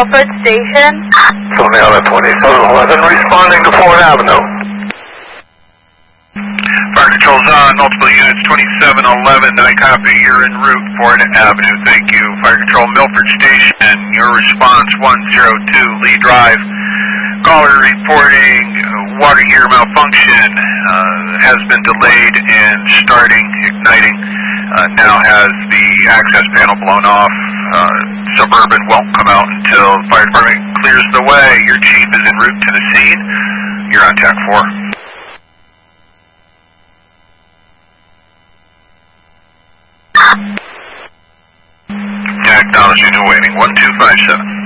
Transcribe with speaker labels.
Speaker 1: Milford Station.
Speaker 2: Tony on 2711, responding to Ford Avenue.
Speaker 3: Fire Control's on, multiple units, 2711, I copy, you're en route, Ford Avenue, thank you. Fire Control, Milford Station, your response 102, Lee Drive. Caller reporting water heater malfunction, has been delayed in starting, igniting, now has the access panel blown off. Suburban won't come out until the fire department clears the way. Your chief is en route to the scene. You're on TAC 4. Acknowledging and waiting, 1257.